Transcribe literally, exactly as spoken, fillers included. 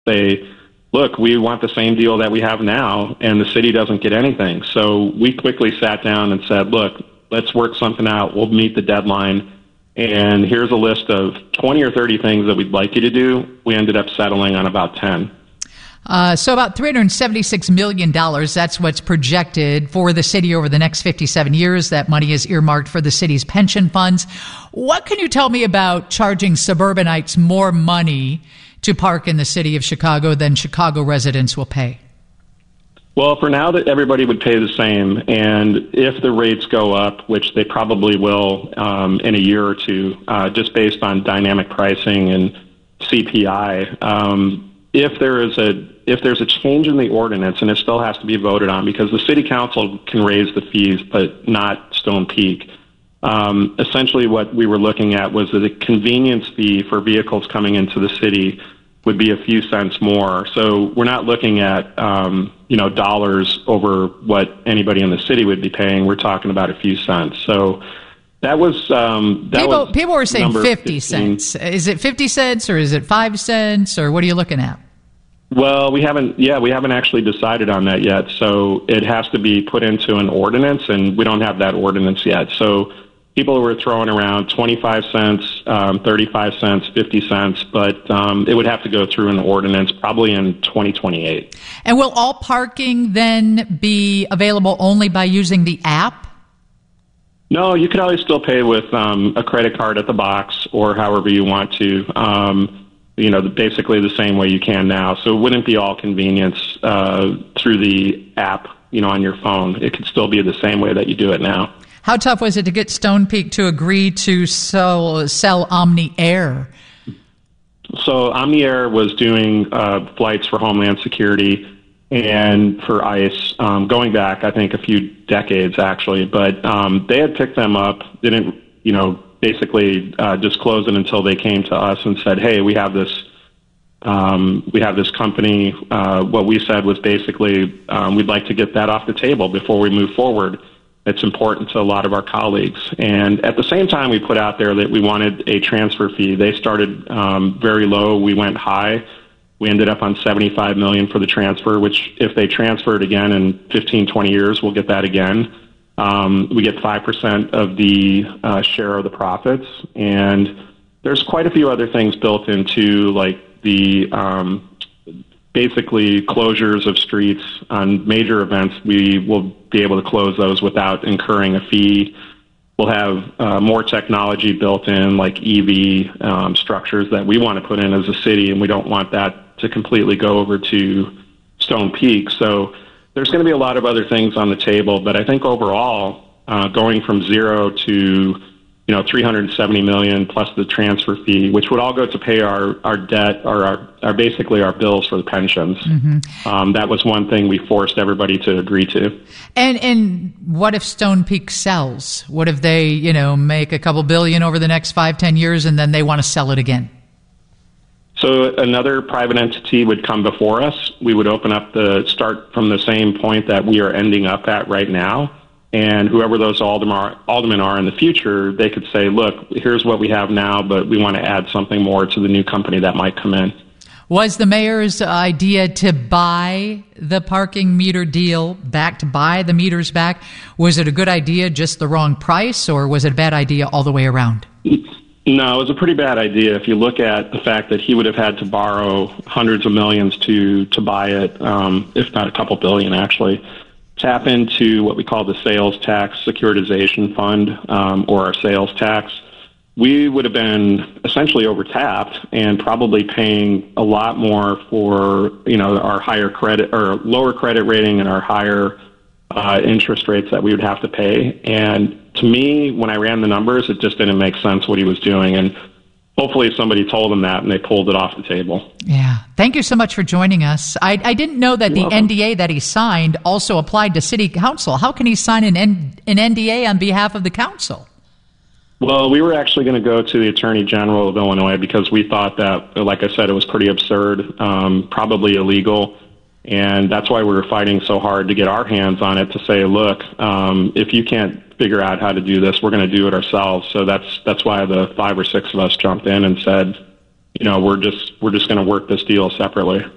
say, look, we want the same deal that we have now, and the city doesn't get anything. So we quickly sat down and said, look, let's work something out. We'll meet the deadline. And here's a list of twenty or thirty things that we'd like you to do. We ended up settling on about ten. Uh, so about three hundred seventy-six million dollars, that's what's projected for the city over the next fifty-seven years. That money is earmarked for the city's pension funds. What can you tell me about charging suburbanites more money to park in the city of Chicago than Chicago residents will pay? Well, for now, that everybody would pay the same, and if the rates go up, which they probably will um, in a year or two, uh, just based on dynamic pricing and C P I, um, if there is a if there's a change in the ordinance, and it still has to be voted on because the city council can raise the fees, but not Stone Peak. Um, essentially, what we were looking at was that the convenience fee for vehicles coming into the city would be a few cents more. So we're not looking at, um, you know, dollars over what anybody in the city would be paying. We're talking about a few cents. So that was, um, that people, was people were saying fifty fifteen. cents. Is it fifty cents or is it five cents or what are you looking at? Well, we haven't, yeah, we haven't actually decided on that yet. So it has to be put into an ordinance, and we don't have that ordinance yet. So people were throwing around twenty-five cents, um, thirty-five cents, fifty cents, but um, it would have to go through an ordinance probably in twenty twenty-eight. And will all parking then be available only by using the app? No, you could always still pay with um, a credit card at the box or however you want to, um, you know, basically the same way you can now. So it wouldn't be all convenience uh, through the app, you know, on your phone. It could still be the same way that you do it now. How tough was it to get Stone Peak to agree to sell, sell Omni Air? So Omni Air was doing uh, flights for Homeland Security and for ICE, um, going back, I think, a few decades, actually. But um, they had picked them up, didn't, you know, basically uh, disclose it until they came to us and said, hey, we have this um, we have this company. Uh, what we said was basically um, we'd like to get that off the table before we move forward. It's important to a lot of our colleagues. And at the same time, we put out there that we wanted a transfer fee. They started um, very low. We went high. We ended up on seventy-five million dollars for the transfer, which if they transfer it again in fifteen, twenty years, we'll get that again. Um, we get five percent of the uh, share of the profits. And there's quite a few other things built into, like the um, basically closures of streets on major events. We will be able to close those without incurring a fee. We'll have uh, more technology built in, like E V um, structures that we want to put in as a city, and we don't want that to completely go over to Stone Peak. So there's going to be a lot of other things on the table, but I think overall, uh, going from zero to you know, three hundred seventy million dollars plus the transfer fee, which would all go to pay our, our debt or our, our basically our bills for the pensions. Mm-hmm. Um, that was one thing we forced everybody to agree to. And and what if Stone Peak sells? What if they, you know, make a couple billion over the next five, ten years and then they want to sell it again? So another private entity would come before us. We would open up the start from the same point that we are ending up at right now. And whoever those aldermen are, aldermen are in the future, they could say, look, here's what we have now, but we want to add something more to the new company that might come in. Was the mayor's idea to buy the parking meter deal back, to buy the meters back? Was it a good idea, just the wrong price, or was it a bad idea all the way around? No, it was a pretty bad idea. If you look at the fact that he would have had to borrow hundreds of millions to, to buy it, um, if not a couple billion, actually. Tap into what we call the sales tax securitization fund, um, or our sales tax. We would have been essentially overtapped and probably paying a lot more for, you know, our higher credit or lower credit rating and our higher uh, interest rates that we would have to pay. And to me, when I ran the numbers, it just didn't make sense what he was doing. And hopefully somebody told them that and they pulled it off the table. Yeah. Thank you so much for joining us. I, I didn't know that You're the welcome. N D A that he signed also applied to city council. How can he sign an, N, an N D A on behalf of the council? Well, we were actually going to go to the Attorney General of Illinois because we thought that, like I said, it was pretty absurd, um, probably illegal. And that's why we were fighting so hard to get our hands on it, to say, look, um, if you can't figure out how to do this, we're going to do it ourselves. So that's that's why the five or six of us jumped in and said, you know, we're just we're just going to work this deal separately.